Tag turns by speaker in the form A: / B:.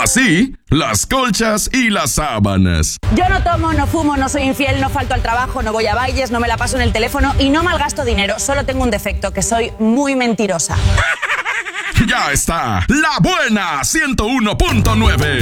A: Así, las colchas y las sábanas.
B: Yo no tomo, no fumo, no soy infiel, no falto al trabajo, no voy a bailes, no me la paso en el teléfono y no malgasto dinero. Solo tengo un defecto, que soy muy mentirosa.
A: Ya está, La Buena 101.9.